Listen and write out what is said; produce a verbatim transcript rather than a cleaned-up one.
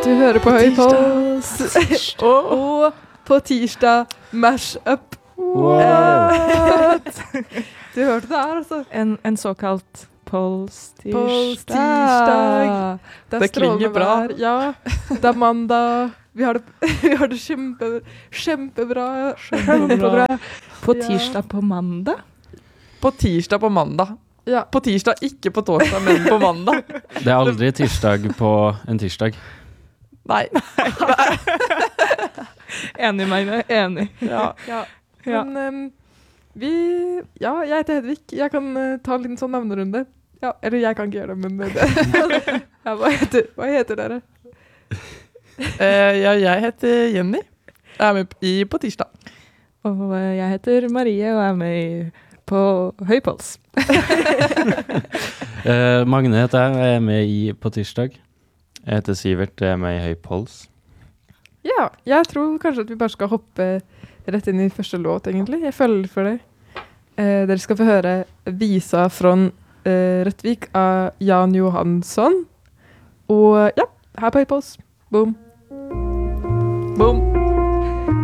Du hører på, på Høy Puls. og, og på tirsdag, Mash Up. What? Du hørte det her, altså. En, en såkalt Puls-tirsdag. Puls-tirsdag. Det, det klinger bra. Vær. Ja, det er mandag. Vi har det, vi har det kjempe, kjempebra. Kjempebra. På tirsdag på mandag? På tirsdag på mandag. Ja. På tirsdag, ikke på torsdag, men på mandag. Det er aldri tirsdag på en tirsdag. Nei. Enig, Magne. Enig. Ja. Ja. Men um, vi... Ja, jeg heter Hedvig. Jeg kan uh, ta en liten sånn navnerunde. Ja, eller jeg kan ikke gjøre det, men... det. ja, hva, heter, hva heter dere? uh, ja, jeg heter Jenny. Jeg er med i på tirsdag. Og uh, jeg heter Marie, og er med i på Høy Puls. uh, Magne heter jeg, og jeg er med i på tirsdag. Jeg heter Sivert, jeg er med i Høy Puls. Ja, jeg tror kanskje at vi bare skal hoppe rett inn i første låt, egentlig. Jeg følger for det. Eh, dere skal få høre Visa fra eh, Rettvik av Jan Johansson. Og ja, her på Høy Puls. Boom. Boom.